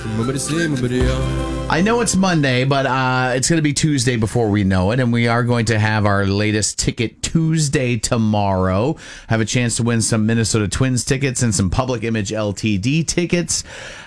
I know it's Monday, but it's going to be Tuesday before we know it, and we are going to have our latest Ticket Tuesday tomorrow. Have a chance to win some Minnesota Twins tickets and some Public Image LTD tickets.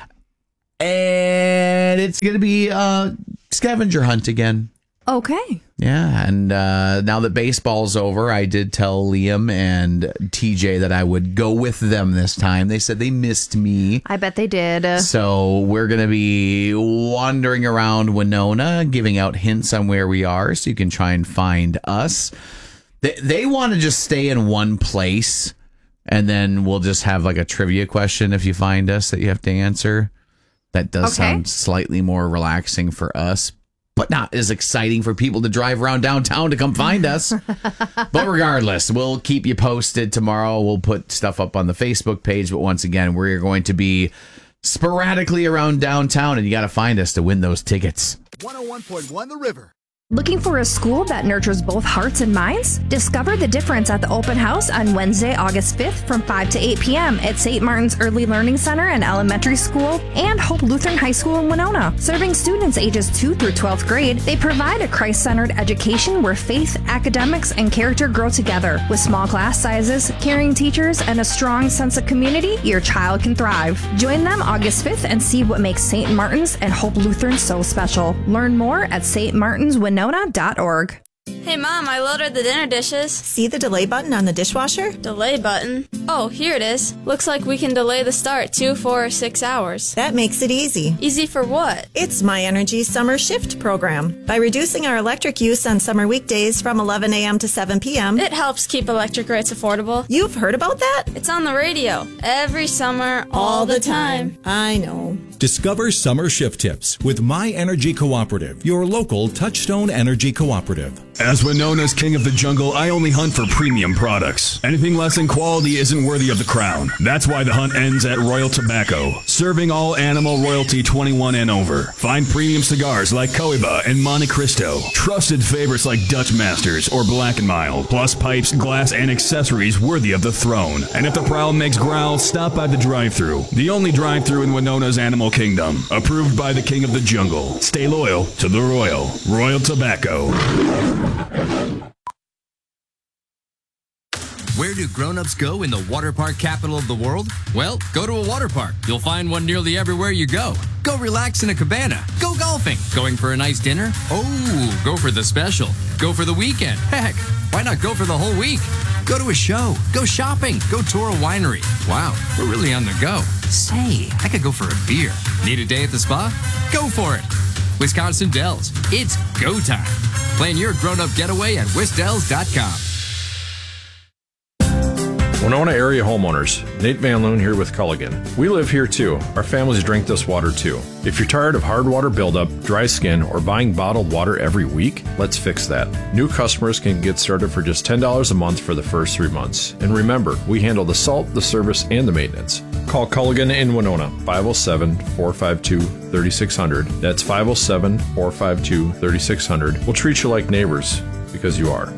And it's going to be a scavenger hunt again. Okay. Yeah, and now that baseball's over, I did tell Liam and TJ that I would go with them this time. They said they missed me. I bet they did. So we're going to be wandering around Winona, giving out hints on where we are so you can try and find us. They want to just stay in one place, and then we'll just have like a trivia question if you find us that you have to answer. That does sound slightly more relaxing for us, but not as exciting for people to drive around downtown to come find us. But regardless, we'll keep you posted tomorrow. We'll put stuff up on the Facebook page. But once again, we're going to be sporadically around downtown, and you got to find us to win those tickets. 101.1 The River. Looking for a school that nurtures both hearts and minds? Discover the difference at the open house on Wednesday, August 5th from 5 to 8 p.m. at St. Martin's Early Learning Center and Elementary School and Hope Lutheran High School in Winona. Serving students ages 2 through 12th grade, they provide a Christ-centered education where faith, academics, and character grow together. With small class sizes, caring teachers, and a strong sense of community, your child can thrive. Join them August 5th and see what makes St. Martin's and Hope Lutheran so special. Learn more at stmartinswinona.org. Hey Mom, I loaded the dinner dishes. See the delay button on the dishwasher? Delay button? Oh, here it is. Looks like we can delay the start 2, 4, or 6 hours. That makes it easy. Easy for what? It's My Energy Summer Shift program. By reducing our electric use on summer weekdays from 11 a.m. to 7 p.m., it helps keep electric rates affordable. You've heard about that? It's on the radio. Every summer, all the time. I know. Discover summer shift tips with My Energy Cooperative, your local Touchstone Energy Cooperative. As Winona's king of the jungle, I only hunt for premium products. Anything less in quality isn't worthy of the crown. That's why the hunt ends at Royal Tobacco, serving all animal royalty 21 and over. Find premium cigars like Cohiba and Monte Cristo, trusted favorites like Dutch Masters or Black & Mild, plus pipes, glass, and accessories worthy of the throne. And if the prowl makes growl, stop by the drive-thru, the only drive-thru in Winona's animal kingdom, approved by the king of the jungle. Stay loyal to the Royal. Royal Tobacco. Where do grown-ups go in the water park capital of the world? Well, go to a water park. You'll find one nearly everywhere you go. Go relax in a cabana. Go golfing. Going for a nice dinner? Oh, go for the special. Go for the weekend. Heck, why not go for the whole week? Go to a show. Go shopping. Go tour a winery. Wow, we're really on the go. Say, I could go for a beer. Need a day at the spa? Go for it. Wisconsin Dells. It's go time. Plan your grown-up getaway at wisdells.com. Winona area homeowners, Nate Van Loon here with Culligan. We live here too. Our families drink this water too. If you're tired of hard water buildup, dry skin, or buying bottled water every week, let's fix that. New customers can get started for just $10 a month for the first 3 months. And remember, we handle the salt, the service, and the maintenance. Call Culligan in Winona, 507-452-3600. That's 507-452-3600. We'll treat you like neighbors, because you are.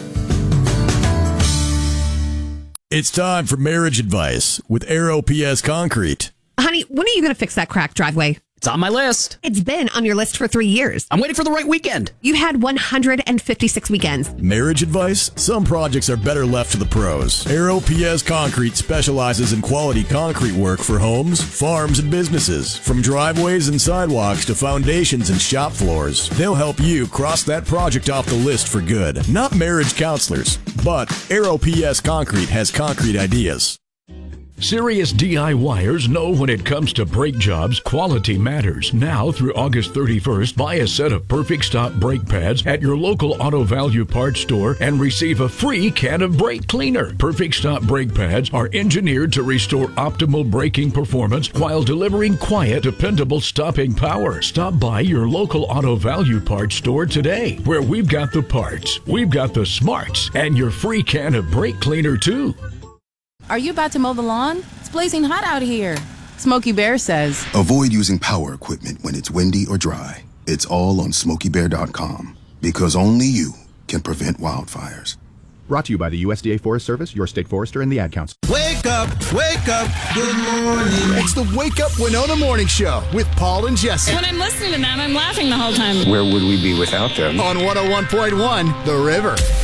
It's time for marriage advice with Aero PS Concrete. Honey, when are you going to fix that cracked driveway? It's on my list. It's been on your list for 3 years. I'm waiting for the right weekend. You had 156 weekends. Marriage advice? Some projects are better left to the pros. Aero PS Concrete specializes in quality concrete work for homes, farms, and businesses. From driveways and sidewalks to foundations and shop floors, they'll help you cross that project off the list for good. Not marriage counselors, but Aero PS Concrete has concrete ideas. Serious DIYers know when it comes to brake jobs, quality matters. Now through August 31st, buy a set of Perfect Stop brake pads at your local Auto Value parts store and receive a free can of brake cleaner. Perfect Stop brake pads are engineered to restore optimal braking performance while delivering quiet, dependable stopping power. Stop by your local Auto Value parts store today, where we've got the parts, we've got the smarts, and your free can of brake cleaner too. Are you about to mow the lawn? It's blazing hot out here. Smokey Bear says, avoid using power equipment when it's windy or dry. It's all on SmokeyBear.com, because only you can prevent wildfires. Brought to you by the USDA Forest Service, your state forester, and the Ad Council. Wake up, good morning. It's the Wake Up Winona Morning Show with Paul and Jesse. When I'm listening to them, I'm laughing the whole time. Where would we be without them? On 101.1 The River.